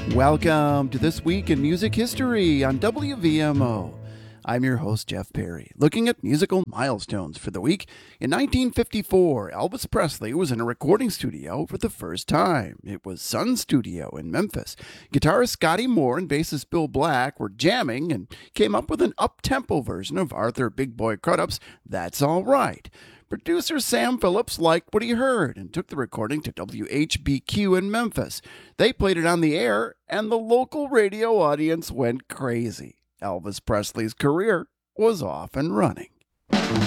Welcome to This Week in Music History on WVMO. I'm your host, Jeff Perry, looking at musical milestones for the week. In 1954, Elvis Presley was in a recording studio for the first time. It was Sun Studio in Memphis. Guitarist Scotty Moore and bassist Bill Black were jamming and came up with an up-tempo version of Arthur Big Boy Crudup's That's All Right. Producer Sam Phillips liked what he heard and took the recording to WHBQ in Memphis. They played it on the air, and the local radio audience went crazy. Elvis Presley's career was off and running.